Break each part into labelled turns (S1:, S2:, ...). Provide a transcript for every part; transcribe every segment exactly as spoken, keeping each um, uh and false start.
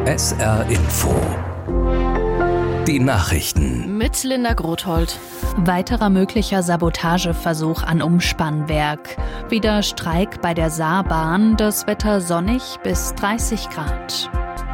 S1: S R Info. Die Nachrichten.
S2: Mit Linda Grothold.
S3: Weiterer möglicher Sabotageversuch an Umspannwerk. Wieder Streik bei der Saarbahn. Das Wetter sonnig bis dreißig Grad.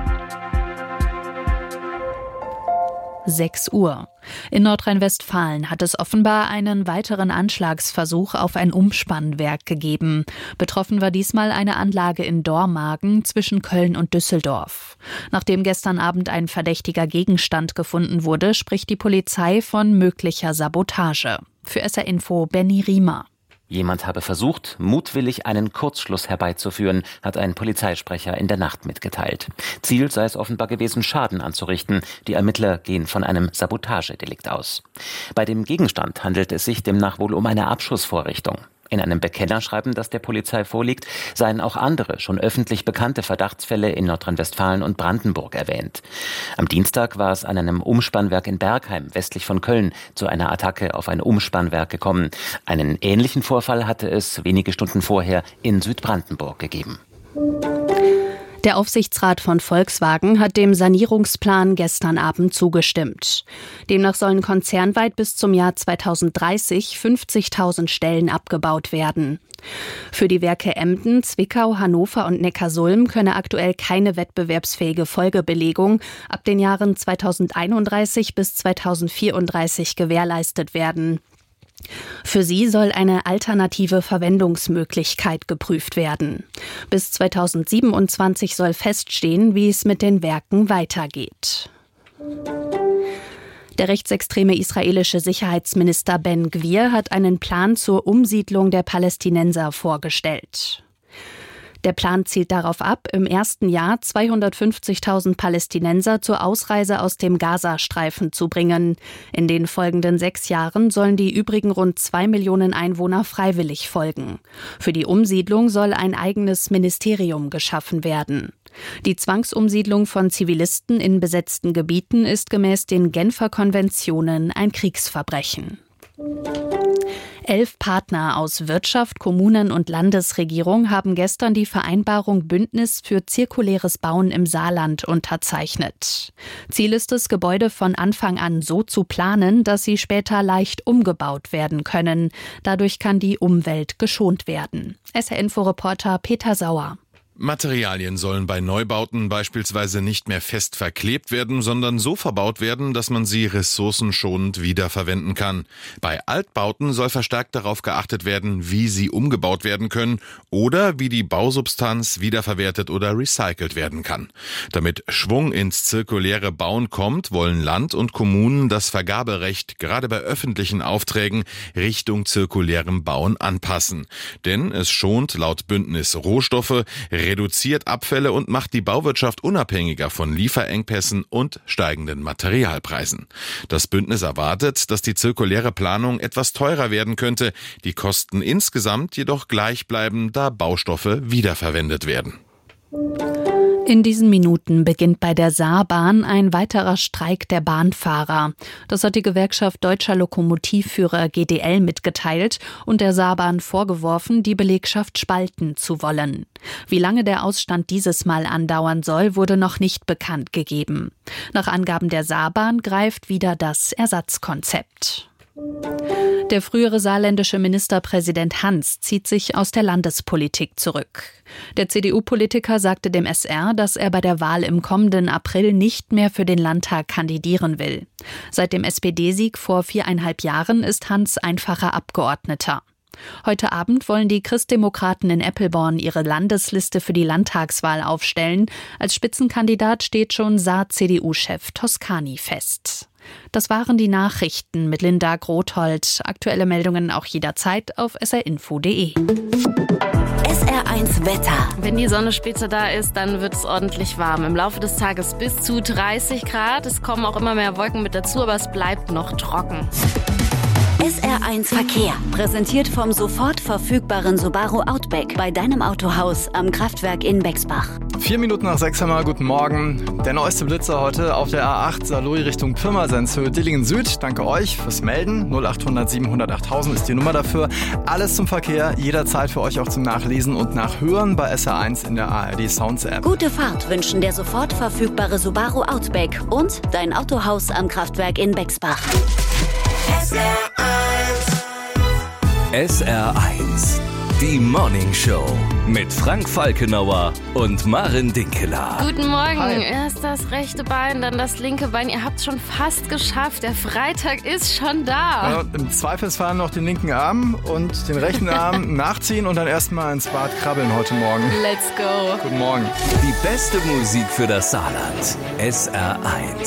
S3: sechs Uhr. In Nordrhein-Westfalen hat es offenbar einen weiteren Anschlagsversuch auf ein Umspannwerk gegeben. Betroffen war diesmal eine Anlage in Dormagen zwischen Köln und Düsseldorf. Nachdem gestern Abend ein verdächtiger Gegenstand gefunden wurde, spricht die Polizei von möglicher Sabotage. Für S R Info Benny Riemer.
S4: Jemand habe versucht, mutwillig einen Kurzschluss herbeizuführen, hat ein Polizeisprecher in der Nacht mitgeteilt. Ziel sei es offenbar gewesen, Schaden anzurichten. Die Ermittler gehen von einem Sabotagedelikt aus. Bei dem Gegenstand handelt es sich demnach wohl um eine Abschussvorrichtung. In einem Bekennerschreiben, das der Polizei vorliegt, seien auch andere, schon öffentlich bekannte Verdachtsfälle in Nordrhein-Westfalen und Brandenburg erwähnt. Am Dienstag war es an einem Umspannwerk in Bergheim, westlich von Köln, zu einer Attacke auf ein Umspannwerk gekommen. Einen ähnlichen Vorfall hatte es wenige Stunden vorher in Südbrandenburg gegeben.
S3: Der Aufsichtsrat von Volkswagen hat dem Sanierungsplan gestern Abend zugestimmt. Demnach sollen konzernweit bis zum Jahr zweitausenddreißig fünfzigtausend Stellen abgebaut werden. Für die Werke Emden, Zwickau, Hannover und Neckarsulm könne aktuell keine wettbewerbsfähige Folgebelegung ab den Jahren zweitausendeinunddreißig bis zweitausendvierunddreißig gewährleistet werden. Für sie soll eine alternative Verwendungsmöglichkeit geprüft werden. Bis zweitausendsiebenundzwanzig soll feststehen, wie es mit den Werken weitergeht. Der rechtsextreme israelische Sicherheitsminister Ben Gvir hat einen Plan zur Umsiedlung der Palästinenser vorgestellt. Der Plan zielt darauf ab, im ersten Jahr zweihundertfünfzigtausend Palästinenser zur Ausreise aus dem Gazastreifen zu bringen. In den folgenden sechs Jahren sollen die übrigen rund zwei Millionen Einwohner freiwillig folgen. Für die Umsiedlung soll ein eigenes Ministerium geschaffen werden. Die Zwangsumsiedlung von Zivilisten in besetzten Gebieten ist gemäß den Genfer Konventionen ein Kriegsverbrechen. Elf Partner aus Wirtschaft, Kommunen und Landesregierung haben gestern die Vereinbarung Bündnis für zirkuläres Bauen im Saarland unterzeichnet. Ziel ist es, Gebäude von Anfang an so zu planen, dass sie später leicht umgebaut werden können. Dadurch kann die Umwelt geschont werden. S R Info-Reporter Peter Sauer.
S5: Materialien sollen bei Neubauten beispielsweise nicht mehr fest verklebt werden, sondern so verbaut werden, dass man sie ressourcenschonend wiederverwenden kann. Bei Altbauten soll verstärkt darauf geachtet werden, wie sie umgebaut werden können oder wie die Bausubstanz wiederverwertet oder recycelt werden kann. Damit Schwung ins zirkuläre Bauen kommt, wollen Land und Kommunen das Vergaberecht gerade bei öffentlichen Aufträgen Richtung zirkulärem Bauen anpassen. Denn es schont laut Bündnis Rohstoffe, reduziert Abfälle und macht die Bauwirtschaft unabhängiger von Lieferengpässen und steigenden Materialpreisen. Das Bündnis erwartet, dass die zirkuläre Planung etwas teurer werden könnte, die Kosten insgesamt jedoch gleich bleiben, da Baustoffe wiederverwendet werden.
S3: In diesen Minuten beginnt bei der Saarbahn ein weiterer Streik der Bahnfahrer. Das hat die Gewerkschaft Deutscher Lokomotivführer G D L mitgeteilt und der Saarbahn vorgeworfen, die Belegschaft spalten zu wollen. Wie lange der Ausstand dieses Mal andauern soll, wurde noch nicht bekannt gegeben. Nach Angaben der Saarbahn greift wieder das Ersatzkonzept. Der frühere saarländische Ministerpräsident Hans zieht sich aus der Landespolitik zurück. Der C D U-Politiker sagte dem S R, dass er bei der Wahl im kommenden April nicht mehr für den Landtag kandidieren will. Seit dem S P D-Sieg vor viereinhalb Jahren ist Hans einfacher Abgeordneter. Heute Abend wollen die Christdemokraten in Eppelborn ihre Landesliste für die Landtagswahl aufstellen. Als Spitzenkandidat steht schon Saar-C D U-Chef Toscani fest. Das waren die Nachrichten mit Linda Grothold. Aktuelle Meldungen auch jederzeit auf s r info punkt d e.
S2: S R eins Wetter. Wenn die Sonne später da ist, dann wird es ordentlich warm. Im Laufe des Tages bis zu dreißig Grad. Es kommen auch immer mehr Wolken mit dazu, aber es bleibt noch trocken.
S6: S R eins Verkehr. Präsentiert vom sofort verfügbaren Subaru Outback bei deinem Autohaus am Kraftwerk in Bexbach.
S7: Vier Minuten nach sechs haben wir, guten Morgen. Der neueste Blitzer heute auf der A acht Saarlouis Richtung Pirmasens, Höhe Dillingen Süd. Danke euch fürs Melden. null acht hundert siebenhundert achttausend ist die Nummer dafür. Alles zum Verkehr, jederzeit für euch auch zum Nachlesen und Nachhören bei S R eins in der A R D Sounds App.
S6: Gute Fahrt wünschen der sofort verfügbare Subaru Outback und dein Autohaus am Kraftwerk in Bexbach.
S1: S R eins. S R eins. Die Morning Show mit Frank Falkenauer und Maren Dinkeler.
S2: Guten Morgen.
S7: Hi.
S2: Erst das rechte Bein, dann das linke Bein. Ihr habt es schon fast geschafft. Der Freitag ist schon da.
S7: Ja, im Zweifelsfall noch den linken Arm und den rechten Arm nachziehen und dann erstmal ins Bad krabbeln heute Morgen.
S2: Let's go.
S7: Guten Morgen.
S1: Die beste Musik für das Saarland. S R eins.